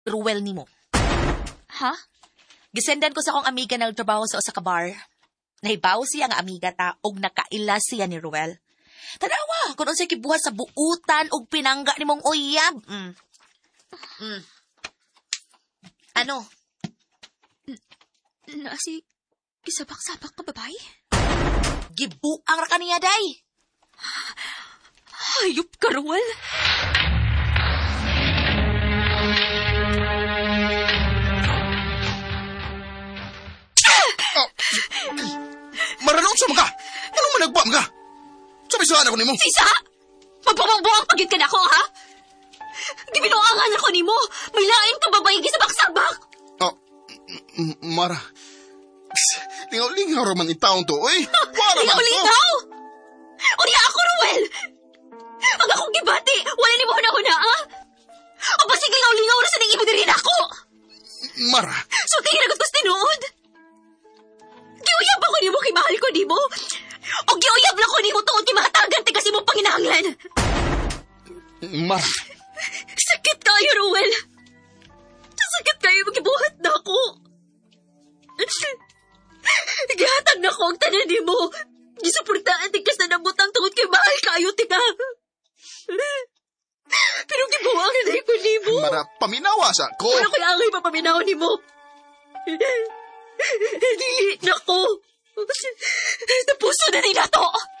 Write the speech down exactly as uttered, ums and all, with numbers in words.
Ruel nimo. Ha? Gisendan ko sa akong amiga na nagtrabaho sa usa ka bar. Nahibaw siya nga amiga ta og nakaila siya ni Ruel. Tanawa, kung unsay kibuhat sa buutan og pinangga nimong uyab. Mm. Mm. Ano? Na si kisabak-sabak ka babae? Gibuang ra kaniya, day. Hayop ka, Ruel. Maranaon sa mga! Ano man nagbam ka? Sabi saan ako ni mo? Sisa! Magpapangbuang pagit ka na ko, ha? Gibinuangan ako ni mo. May lain ka babae gisabak-sabak. Oh, m- Mara. Lingaw-lingaw raman itaon to, oy. Lingaw-lingaw? O niya ako, Ruel. Pag akong gibati, wala ni mo na-huna, ha? O basig lingaw-lingaw na sa nang ibo din ako. Mara. So, tingin agad ko sa tinuod. Giuyab ako ni mo kay mahal ko ni mo. O giuyab lang ko ni mo tuod kay makatagan ti kasi mo panginahanglan. Mara. Sakit kayo, Ruel. Sakit kayo magibuhat na ako. Gihatag na ko ang tanan ni mo. Gisuportaan ti kas na nabutang tuod kay mahal kayo ti ka. Pero gibuwang na ko ni mo. Mara, paminawa sa ko. Ano kaya angay papaminaw ni mo? Dili na ko. Sa puso na rin na to.